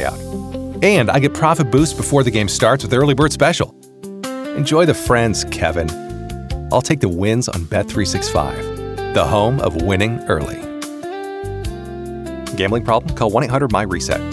payout. And I get profit boost before the game starts with Early Bird Special. Enjoy the friends, Kevin. I'll take the wins on Bet365, the home of winning early. Gambling problem? Call 1-800-MY-RESET.